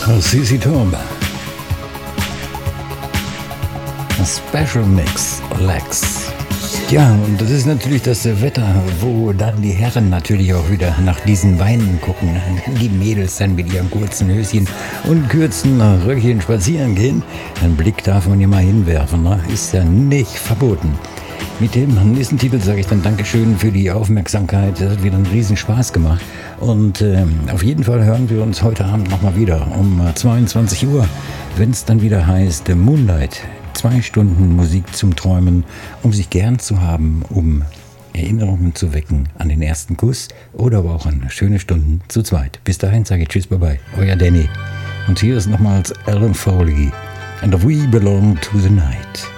CC Top. Special Mix, Lex. Ja, und das ist natürlich das Wetter, wo dann die Herren natürlich auch wieder nach diesen Weinen gucken. Die Mädels dann mit ihren kurzen Höschen und kurzen Röckchen spazieren gehen. Einen Blick darf man ja mal hinwerfen, ne? Ist ja nicht verboten. Mit dem nächsten Titel sage ich dann Dankeschön für die Aufmerksamkeit. Das hat wieder einen riesen Spaß gemacht. Und auf jeden Fall hören wir uns heute Abend nochmal wieder um 22 Uhr, wenn es dann wieder heißt Moonlight. 2 Stunden Musik zum Träumen, um sich gern zu haben, um Erinnerungen zu wecken an den ersten Kuss oder aber auch an schöne Stunden zu zweit. Bis dahin sage ich Tschüss, bye-bye, euer Danny. Und hier ist nochmals Alan Foley and We Belong to the Night.